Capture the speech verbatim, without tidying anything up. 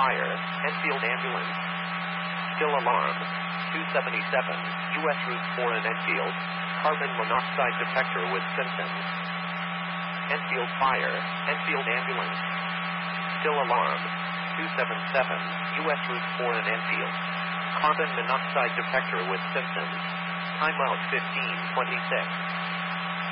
fire, Enfield ambulance. Still alarm. two seventy-seven, U S Route four in Enfield. Carbon monoxide detector with symptoms. Enfield fire, Enfield ambulance. Still alarm. two seventy-seven, U S Route four in Enfield. Carbon monoxide detector with symptoms. Timeout fifteen twenty-six.